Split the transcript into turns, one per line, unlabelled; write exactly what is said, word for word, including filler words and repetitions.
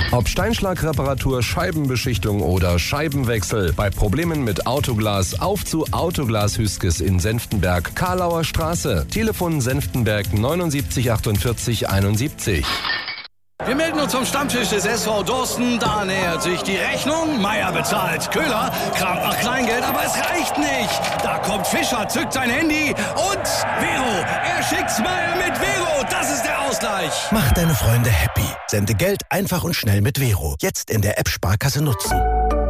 Ob Steinschlagreparatur, Scheibenbeschichtung oder Scheibenwechsel. Bei Problemen mit Autoglas auf zu Autoglas Hüskes in Senftenberg, Karlauer Straße. Telefon Senftenberg neunundsiebzig achtundvierzig einundsiebzig.
Wir melden uns vom Stammtisch des S V Dorsten. Da nähert sich die Rechnung. Meier bezahlt. Köhler kramt nach Kleingeld, aber es reicht nicht. Da kommt Fischer, zückt sein Handy und Vero. Er schickt's Meier mit Vero. Das ist der Ausgleich.
Mach deine Freunde happy. Sende Geld einfach und schnell mit Vero. Jetzt in der App Sparkasse nutzen.